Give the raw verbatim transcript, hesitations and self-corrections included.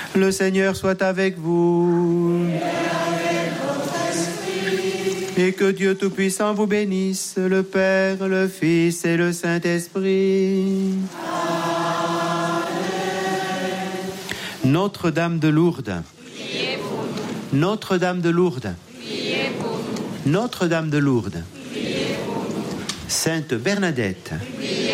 Le Seigneur soit avec vous. Et avec votre esprit. Et que Dieu Tout-Puissant vous bénisse, le Père, le Fils et le Saint-Esprit. Amen. Notre-Dame de Lourdes. Priez pour nous. Notre-Dame de Lourdes. Priez pour nous. Notre-Dame de Lourdes. Priez pour nous. Sainte Bernadette. Priez